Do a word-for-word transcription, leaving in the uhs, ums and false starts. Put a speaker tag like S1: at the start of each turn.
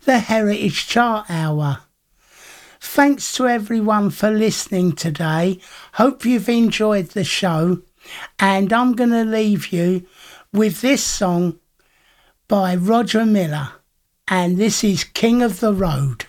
S1: the Heritage Chart Hour. Thanks to everyone for listening today. Hope you've enjoyed the show, and I'm going to leave you with this song by Roger Miller, and this is King of the Road.